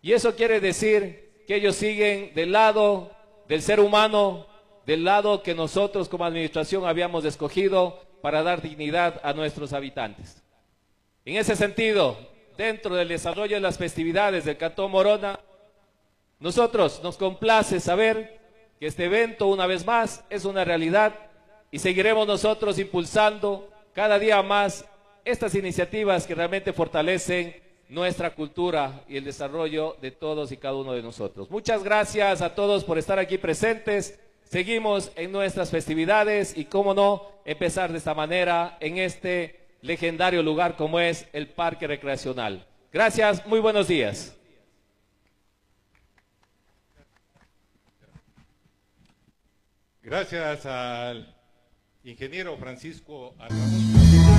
Y eso quiere decir que ellos siguen del lado del ser humano, del lado que nosotros como administración habíamos escogido para dar dignidad a nuestros habitantes. En ese sentido, dentro del desarrollo de las festividades del Cantón Morona, nosotros nos complace saber que este evento, una vez más, es una realidad y seguiremos nosotros impulsando cada día más estas iniciativas que realmente fortalecen nuestra cultura y el desarrollo de todos y cada uno de nosotros. Muchas gracias a todos por estar aquí presentes. Seguimos en nuestras festividades y, cómo no, empezar de esta manera en este legendario lugar como es el Parque Recreacional. Gracias, muy buenos días. Gracias al ingeniero Francisco Arramos.